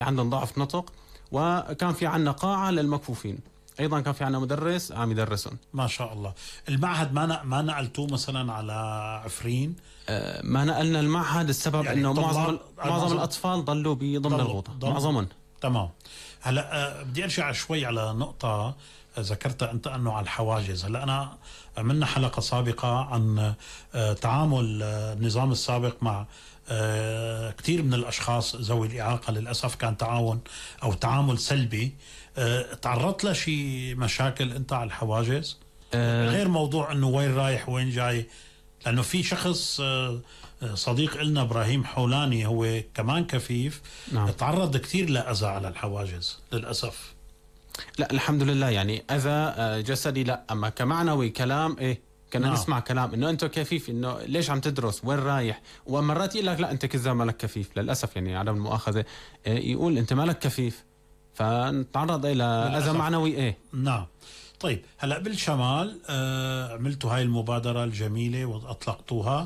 عندهم ضعف نطق. وكان في عندنا قاعة للمكفوفين، أيضا كان في عندنا مدرس عم يدرسهم. ما شاء الله. المعهد ما نقلتوه مثلا على عفرين؟ ما نقلنا المعهد السبب يعني انه معظم الاطفال ضلوا بضمن الغوطه معظمهم. تمام. هلا بدي ارجع شوي على نقطه ذكرتها انت، انه على الحواجز. هلا انا عملنا حلقه سابقه عن تعامل النظام السابق مع كثير من الاشخاص ذوي الاعاقه. للاسف كان تعامل سلبي. تعرضت لشي مشاكل انت على الحواجز؟ غير موضوع انه وين رايح وين جاي، لانه في شخص صديق إلنا ابراهيم حولاني هو كمان كفيف. نعم. تعرض كثير لاذى على الحواجز للاسف. لا الحمد لله، يعني اذى جسدي لا، اما كمعنوي كلام كنا نعم. نسمع كلام انه انت كفيف، انه ليش عم تدرس، وين رايح، ومرات يقول لك لا انت كذا مالك كفيف. للاسف يعني عدم المؤاخذه يقول انت مالك كفيف، فنتعرض الى اذى معنوي. نعم. طيب هلا بالشمال عملتوا هاي المبادره الجميله واطلقتوها.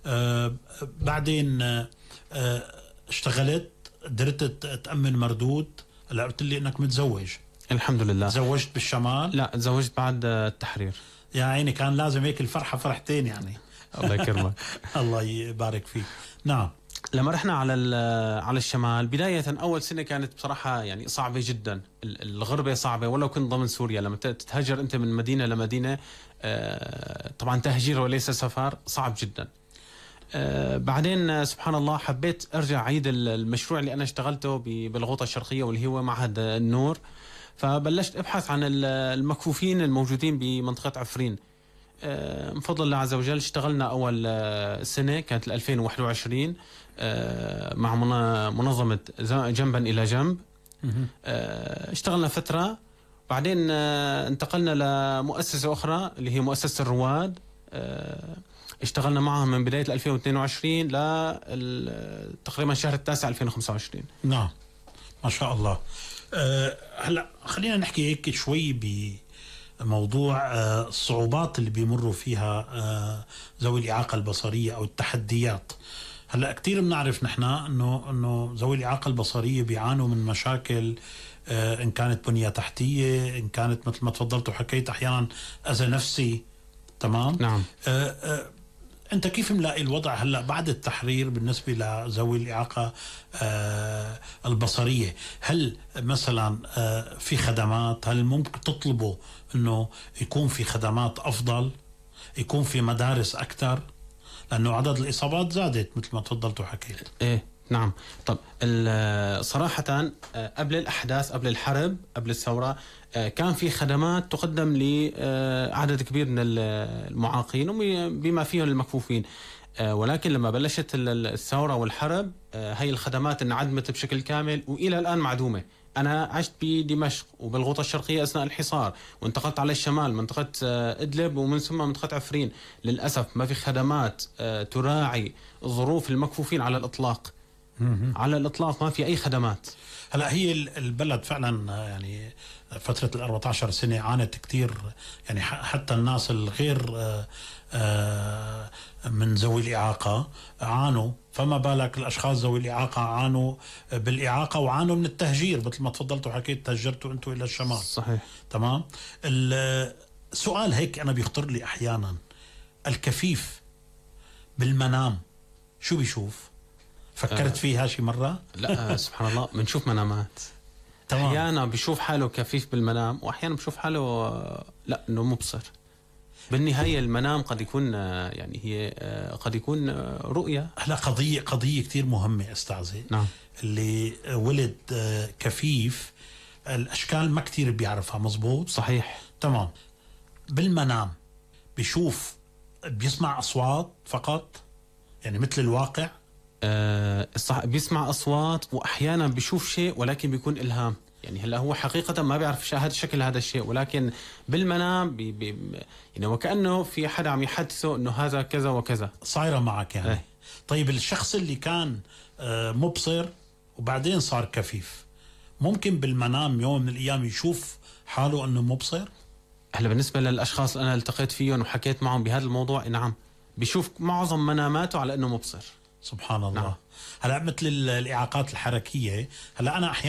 بعدين اشتغلت، قدرت تامن مردود. هلا قلت لي انك متزوج. الحمد لله. تزوجت بالشمال؟ لا تزوجت بعد التحرير. يا عيني، كان لازم هيك الفرحه فرحتين يعني. الله يكرمك. الله يبارك فيك. نعم. لما رحنا على الشمال بداية أول سنة كانت بصراحة يعني صعبة جدا. الغربة صعبة، ولو كنت ضمن سوريا. لما تتهجر أنت من مدينة لمدينة، طبعا تهجير وليس سفر، صعب جدا. بعدين سبحان الله حبيت أرجع عيد المشروع اللي أنا اشتغلته بالغوطة الشرقية، واللي هو معهد النور. فبلشت أبحث عن المكفوفين الموجودين بمنطقة عفرين. من فضل الله عز وجل اشتغلنا أول سنة كانت 2021 مع منظمة جنبا إلى جنب. اشتغلنا فترة، بعدين انتقلنا لمؤسسة أخرى اللي هي مؤسسة الرواد. اشتغلنا معهم من بداية 2022 تقريبا شهر 9 2025. نعم ما شاء الله. هلا خلينا نحكي هيك شوي بموضوع الصعوبات اللي بيمروا فيها ذوي الإعاقة البصرية أو التحديات. هلا كثير بنعرف نحن انه ذوي الإعاقة البصرية بيعانوا من مشاكل، ان كانت بنية تحتية، ان كانت مثل ما تفضلت وحكيت احيانا اذى نفسي. تمام. نعم. انت كيف ملاقي الوضع هلا بعد التحرير بالنسبة لذوي الإعاقة البصرية؟ هل مثلا في خدمات؟ هل ممكن تطلبوا انه يكون في خدمات افضل، يكون في مدارس اكثر؟ لأنه عدد الإصابات زادت مثل ما تفضلت وحكيت. نعم. طب صراحة قبل الأحداث، قبل الحرب، قبل الثورة، كان في خدمات تقدم لعدد كبير من المعاقين وبما فيهم المكفوفين. ولكن لما بلشت الثورة والحرب هي الخدمات انعدمت بشكل كامل، وإلى الآن معدومة. أنا عشت بدمشق وبالغوطة الشرقية أثناء الحصار، وانتقلت على الشمال منطقة إدلب، ومن ثم منطقة عفرين. للأسف ما في خدمات تراعي ظروف المكفوفين على الإطلاق. على الإطلاق ما في أي خدمات. هلا هي البلد فعلا يعني فترة 14 سنة عانت كتير، يعني حتى الناس الغير من ذوي الإعاقة عانوا، فما بالك الأشخاص ذوي الإعاقة عانوا بالإعاقة وعانوا من التهجير مثل ما تفضلت وحكيت، تهجرتوا أنتوا إلى الشمال. صحيح. تمام. السؤال هيك أنا بيخطر لي أحيانا، الكفيف بالمنام شو بيشوف؟ فكرت فيها شي مرة؟ لا سبحان الله بنشوف منامات. أحيانا بيشوف حاله كفيف بالمنام، وأحيانا بيشوف حاله لا إنه مبصر. بالنهاية المنام قد يكون يعني هي قد يكون رؤية. هلا قضية كتير مهمة أستاذي. نعم. اللي ولد كفيف الأشكال ما كتير بيعرفها. مزبوط. صحيح. تمام. بالمنام بيسمع أصوات فقط، يعني مثل الواقع. صح، بيسمع أصوات وأحيانا بيشوف شيء ولكن بيكون إلهام. يعني هلا هو حقيقة ما بيعرف شاهد شكل هذا الشيء، ولكن بالمنام يعني وكأنه في حدا عم يحدثه إنه هذا كذا وكذا. صايرة معك يعني. طيب الشخص اللي كان مبصر وبعدين صار كفيف، ممكن بالمنام يوم من الأيام يشوف حاله إنه مبصر؟ هلا بالنسبة للأشخاص أنا التقيت فيهم وحكيت معهم بهذا الموضوع، نعم بيشوف معظم مناماته على إنه مبصر. سبحان الله. نعم. هلا مثل الإعاقات الحركية، هلا أنا أحيانا